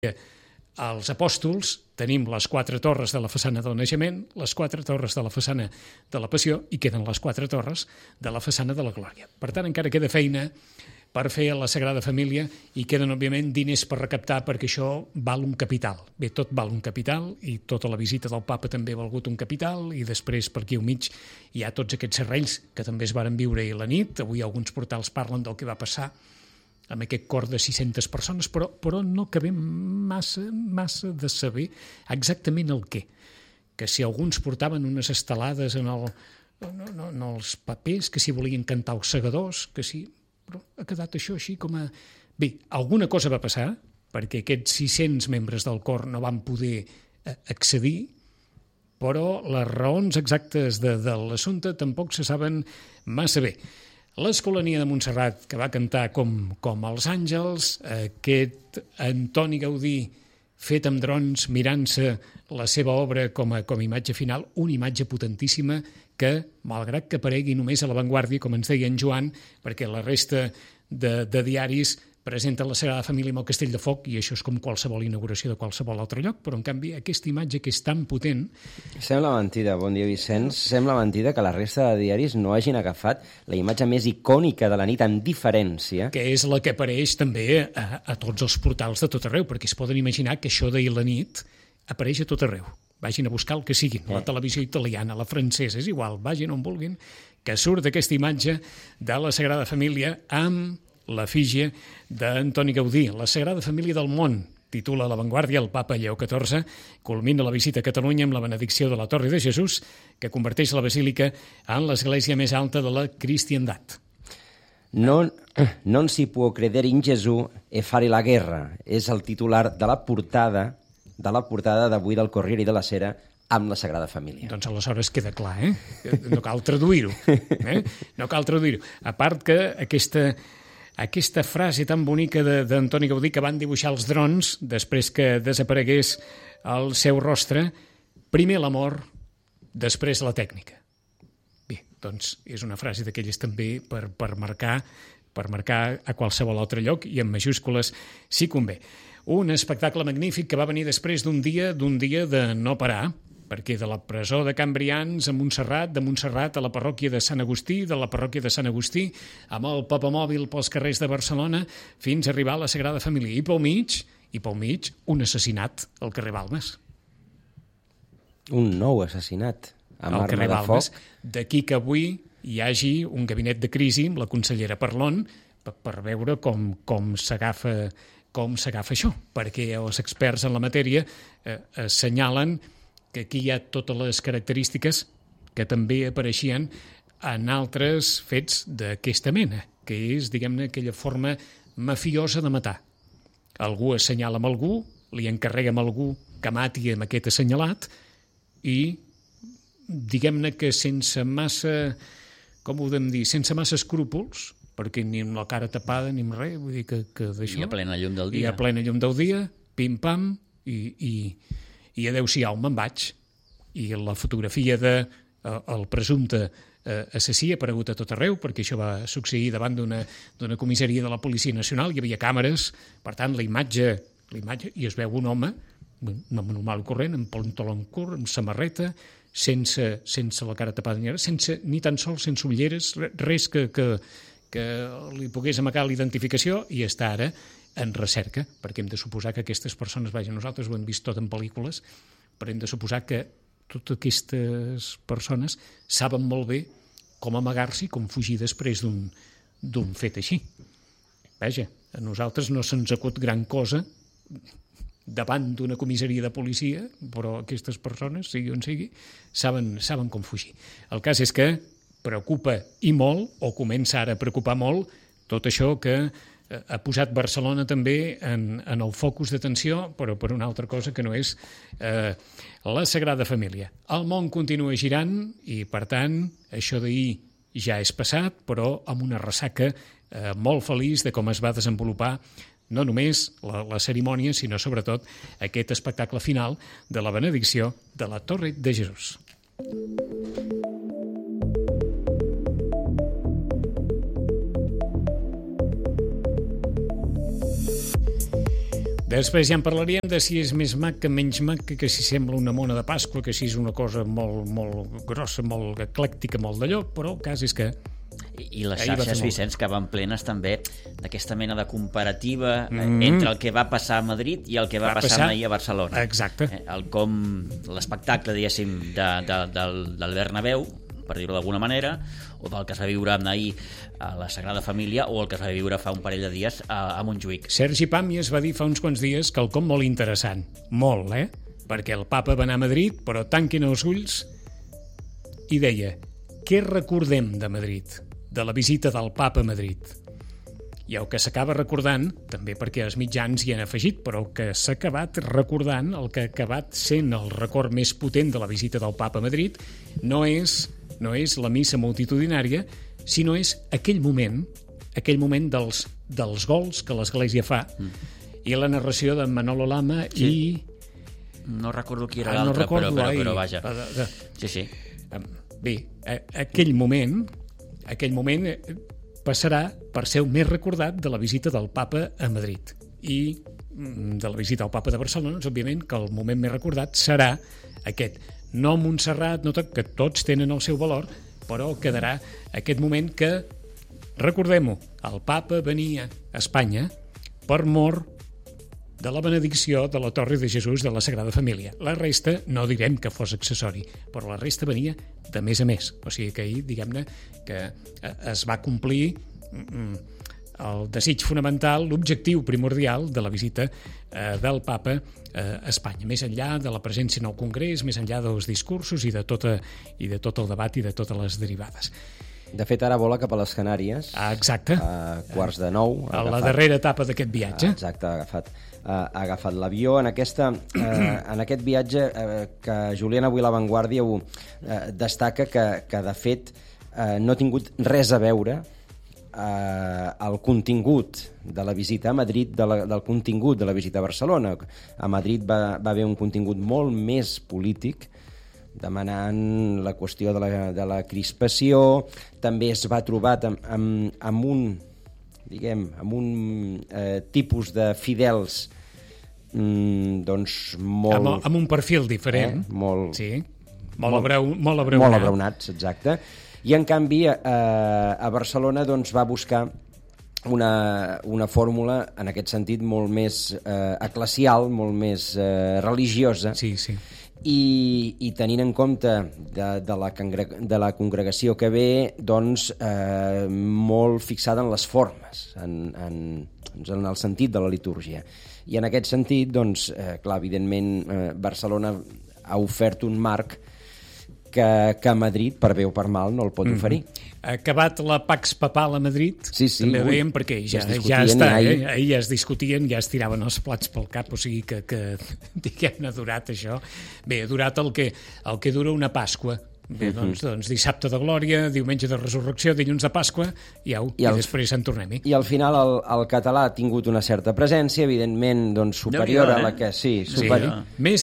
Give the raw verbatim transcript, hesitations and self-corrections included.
als apòstols tenim les quatre torres de la façana del naixement, les quatre torres de la façana de la passió i queden les quatre torres de la façana de la glòria. Per tant, encara queda feina per fer a la Sagrada Família i queden, òbviament, diners per recaptar perquè això val un capital. Bé, tot val un capital i tota la visita del papa també ha valgut un capital i després per aquí al mig hi ha tots aquests serrells que també es varen viure ahir la nit. Avui alguns portals parlen del que va passar amb aquest cor de sis-centes persones, però, però no acabem massa, massa de saber exactament el què. Que si alguns portaven unes estelades en, el, en, en els papers, que si volien cantar els segadors, que si... Però ha quedat això així com a... Bé, alguna cosa va passar, perquè aquests sis-cents membres del cor no van poder accedir, però les raons exactes de, de l'assumpte tampoc se saben massa bé. L'Escolania de Montserrat, que va cantar com, com els àngels, aquest Antoni Gaudí fet amb drons, mirant-se la seva obra com a, com a imatge final, una imatge potentíssima que, malgrat que aparegui només a l'avantguàrdia, com ens deia en Joan, perquè la resta de, de diaris presenten la Sagrada Família amb el Castell de Foc, i això és com qualsevol inauguració de qualsevol altre lloc, però en canvi aquesta imatge que és tan potent... Sembla mentida, bon dia Vicenç, sembla mentida que la resta de diaris no hagin agafat la imatge més icònica de la nit en diferència. Que és la que apareix també a, a tots els portals de tot arreu, perquè es poden imaginar que això d'ahir la nit apareix a tot arreu. Vagin a buscar el que siguin, eh. la televisió italiana, la francesa, és igual, vagin on vulguin, que surt aquesta imatge de la Sagrada Família amb l'efígie d'Antoni Gaudí. La Sagrada Família del món, titula La Vanguardia, el papa Lleó catorze, culmina la visita a Catalunya amb la benedicció de la Torre de Jesús, que converteix la basílica en l'església més alta de la cristiandat. Non, non si può credere in Gesù e fare la guerra. És el titular de la portada de la portada d'avui del Corriere della Sera amb la Sagrada Família. Doncs aleshores queda clar, eh? No cal traduir-ho. Eh? No cal traduir-ho. A part que aquesta, aquesta frase tan bonica d'Antoni Gaudí que van dibuixar els drons després que desaparegués el seu rostre, primer l'amor, després la tècnica. Bé, doncs és una frase d'aquelles també per, per marcar per marcar a qualsevol altre lloc i en majúscules si convé. Un espectacle magnífic que va venir després d'un dia d'un dia de no parar, perquè de la presó de Can Brians a Montserrat, de Montserrat a la parròquia de Sant Agustí, de la parròquia de Sant Agustí, amb el papamòbil pels carrers de Barcelona, fins a arribar a la Sagrada Família. I pel mig, i pel mig, un assassinat al carrer Balmes. Un nou assassinat amb arma de foc. D'aquí que avui hi hagi un gabinet de crisi amb la consellera Parlon per, per veure com, com s'agafa com s'agafa això, perquè els experts en la matèria eh, assenyalen que aquí hi ha totes les característiques que també apareixien en altres fets d'aquesta mena, que és, diguem-ne, aquella forma mafiosa de matar. Algú assenyala amb algú, li encarrega amb algú que mati amb aquest assenyalat i, diguem-ne que sense massa, com ho podem dir, sense massa escrúpols, perquè ni amb la cara tapada ni amb res, vull dir que, que d'això... I a plena llum del dia. I a plena llum del dia, pim-pam, i, i, i adeu-siau, me'n vaig. I la fotografia del de, el presumpte eh, assassí ha aparegut a tot arreu, perquè això va succeir davant d'una d'una comissaria de la Policia Nacional, hi havia càmeres, per tant, la imatge, la imatge i es veu un home, un home normal i corrent, amb pantaló curt, amb samarreta, sense, sense la cara tapada ni res, sense, ni tan sols sense ulleres, res que... que que li pogués amagar l'identificació i està ara en recerca, perquè hem de suposar que aquestes persones, vaja, nosaltres ho hem vist tot en pel·lícules, però hem de suposar que totes aquestes persones saben molt bé com amagar-s'hi, com fugir després d'un d'un fet així. Vaja, a nosaltres no se'ns acut gran cosa davant d'una comissaria de policia, però aquestes persones, sigui on sigui, saben, saben com fugir. El cas és que preocupa i molt, o comença ara a preocupar molt, tot això que ha posat Barcelona també en, en el focus d'atenció, però per una altra cosa que no és eh, la Sagrada Família. El món continua girant i, per tant, això d'ahir ja és passat, però amb una ressaca eh, molt feliç de com es va desenvolupar no només la, la cerimònia, sinó sobretot aquest espectacle final de la benedicció de la Torre de Jesús. Després ja en parlaríem de si és més mac que menys mac, que, que si sembla una mona de Pasqua, que si és una cosa molt, molt grossa, molt eclèctica, molt d'allò, però el cas és que... I les xarxes, Vicenç, que van plenes també d'aquesta mena de comparativa mm. entre el que va passar a Madrid i el que va, va passar, passar ahir a Barcelona. Exacte. El com l'espectacle, diguéssim, de, de, del, del Bernabéu, per dir-ho d'alguna manera, o del que es va viure ahir a la Sagrada Família, o el que es va viure fa un parell de dies a, a Montjuïc. Sergi Pàmies va dir fa uns quants dies quelcom molt interessant, molt, eh? Perquè el papa va anar a Madrid, però tanquen els ulls i deia: què recordem de Madrid, de la visita del papa a Madrid? I el que s'acaba recordant, també perquè els mitjans hi han afegit, però el que s'ha acabat recordant, el que ha acabat sent el record més potent de la visita del papa a Madrid, no és, no és la missa multitudinària, sinó és aquell moment, aquell moment dels, dels gols que l'Església fa, mm. i la narració de Manolo Lama sí. i... No recordo qui era ah, l'altre, no recordo, però, però, ai, però vaja. De, de, sí, sí. Bé, aquell moment, aquell moment passarà per ser el més recordat de la visita del papa a Madrid. I de la visita al papa de Barcelona, doncs, òbviament, que el moment més recordat serà aquest. No Montserrat, no tot, que tots tenen el seu valor, però quedarà aquest moment que, recordem-ho, el papa venia a Espanya per mor de la benedicció de la Torre de Jesús de la Sagrada Família. La resta no direm que fos accessori, però la resta venia de més a més. O sigui que ahir, diguem-ne, que es va complir el desig fonamental, l'objectiu primordial de la visita eh, del papa eh, a Espanya, més enllà de la presència en el Congrés, més enllà dels discursos i de, tota, i de tot el debat i de totes les derivades. De fet, ara vola cap a les Canàries. Ah, exacte. A quarts de nou. A la darrera etapa d'aquest viatge. Ah, exacte, ha agafat, ha agafat l'avió. En, aquesta, eh, en aquest viatge eh, que Julián avui La Vanguardia ho, eh, destaca que, que, de fet, eh, no ha tingut res a veure eh, el contingut de la visita a Madrid de la, del contingut de la visita a Barcelona. A Madrid va, va haver un contingut molt més polític, demanant la qüestió de la, de la crispació. També es va trobar amb, amb, amb un, diguem, amb un eh, tipus de fidels mm, doncs molt... Amb, amb un perfil diferent. Eh, molt, sí, molt, molt, abreu, molt abraonat. Molt abraonats, exacte. I, en canvi, eh, a Barcelona doncs, va buscar una, una fórmula, en aquest sentit, molt més eh, eclesial, molt més eh, religiosa. Sí, sí. I, i tenint en compte de, de, la, de la congregació que ve, doncs eh, molt fixada en les formes, en, en, en el sentit de la litúrgia. I en aquest sentit, doncs, eh, clar, evidentment, eh, Barcelona ha ofert un marc que, que a Madrid, per bé o per mal, no el pot oferir. Mm-hmm. Acabat la Pax Papal a Madrid, sí, sí, també ho ui, dèiem, perquè ja, ja, ja està, ahir... eh? ahir ja es discutien, ja es tiraven els plats pel cap, o sigui que, que diguem-ne, ha durat això. Bé, ha durat el que, el que dura una Pasqua. Bé, doncs, doncs dissabte de Glòria, diumenge de Resurrecció, dilluns de Pasqua, i, au, I, el, i després en tornem-hi. I al final el, el català ha tingut una certa presència, evidentment doncs, superior no, a la que... Sí, superior. Sí, més,